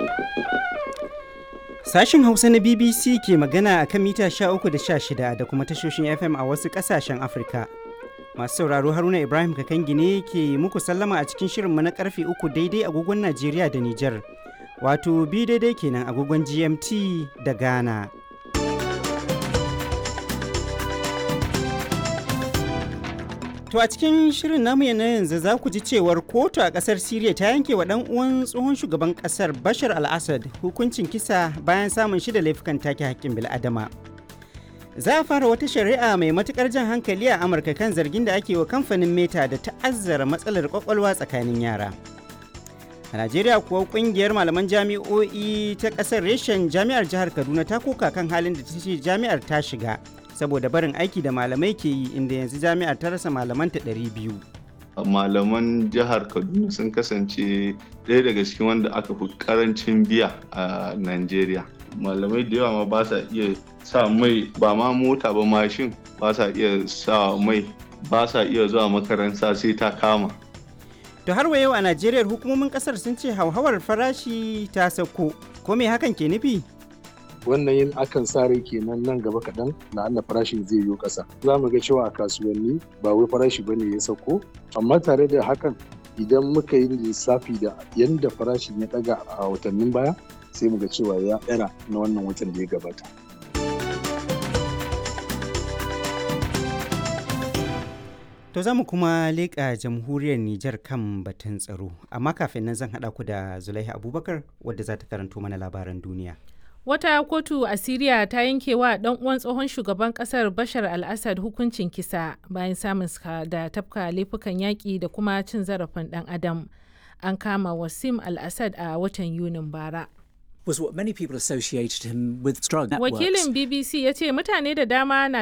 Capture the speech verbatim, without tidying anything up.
Sashen Hausa na B B C ke magana a kan mita sha uku da sha shida da kuma tashoshin F M a wasu ƙasashen Afirka. Masu sauraro Haruna Ibrahim Kakangi ne ke muku sallama a cikin shirinmu na karfe uku daidai agogon Najeriya da Nijar. Wato bi daidai kenan agogon G M T da Ghana. To a cikin shirin namu na yanzu za ku ji cewar kotu a kasar Siriya ta yanke wa ɗan uwan tsohon shugaban kasar Bashar al-Assad hukuncin kisa bayan samun shi da laifukan take haƙƙin bil'adama. Za a fara wata shari'a mai matukar jan hankali a Amurka kan zargin da ake wa kamfanin Meta da ta'azzara matsalar kwakwalwa tsakanin yara. A Najeriya kuwa kungiyar malaman jami'o'i ta kasar reshen jami'ar jihar Kaduna ta koka kan halin da ta ce jami'ar ta shiga saboda barin aiki da malamai ke yi, inda yanzu jami'ar ta rasa malamanta ɗari biyu. Malaman jihar Kaduna sun kasance ɗaya daga cikin wanda aka fi karancin biya a Najeriya. Malamai da yawa ma ba sa iya sa mai, ba ma mota ba mashin, ba sa iya sa mai, ba sa iya zuwa makaranta sai ta kama. To har wa yau a Najeriya hukumomin kasar sun ce hauhawar farashi ta sauko. Ko me hakan ke nufi? Wannan yin akan sa rai kenan nan gaba kaɗan na Allah farashin zai yi ƙasa. Za mu ga cewa a kasuwanni ba wai farashi bane ya sauko, amma tare da hakan idan muka yi lissafi da yanda farashin ya ɗaga a watannin baya sai mu ga cewa ya ɗara na wannan watan da ya gabata. To za mu kuma leƙa jamhuriyar Nijar kan batun tsaro, amma kafin nan zan haɗa ku da Zulaiha Abubakar wadda za ta karanto mana labaran duniya. Wata kotu a Siriya ta yanke wa ɗan uwan tsohon shugaban ƙasar Bashar al-Assad hukuncin kisa bayan samun da tafka laifukan yaƙi da kuma cin zarafin ɗan adam. An kama Wassim al-Assad a watan Yunin bara. Was what many people associated him with drug networks. Wakilin B B C ya ce mutane da dama na